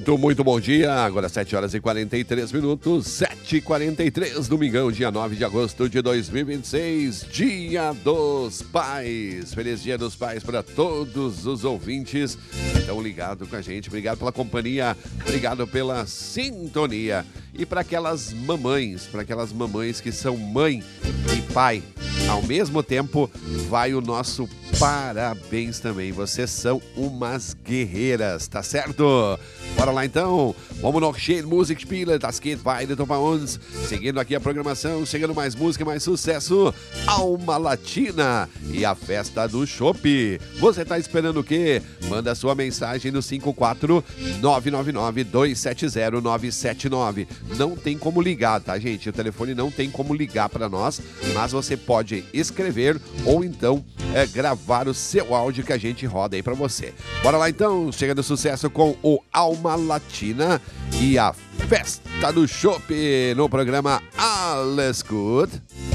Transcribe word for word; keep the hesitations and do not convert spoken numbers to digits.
Muito, muito bom dia. Agora sete horas e quarenta e três minutos, sete e quarenta e três, domingão, dia nove de agosto de dois mil e vinte e seis, Dia dos Pais. Feliz Dia dos Pais para todos os ouvintes que estão ligados com a gente. Obrigado pela companhia, obrigado pela sintonia. E para aquelas mamães, para aquelas mamães que são mãe e pai, ao mesmo tempo, vai o nosso parabéns também. Vocês são umas guerreiras, tá certo? Bora lá então. Vamos no Shade Music Spieler, das Kid vai de Topa Ons. Seguindo aqui a programação, chegando mais música, mais sucesso. Alma Latina e a festa do Chopp. Você tá esperando o quê? Manda sua mensagem no cinco quatro nove nove nove dois sete zero nove sete nove. Não tem como ligar, tá, gente? O telefone não tem como ligar para nós, mas você pode escrever ou então é, gravar o seu áudio que a gente roda aí para você. Bora lá então, chega do sucesso com o Alma Latina e a festa do Chopp no programa Alles Good.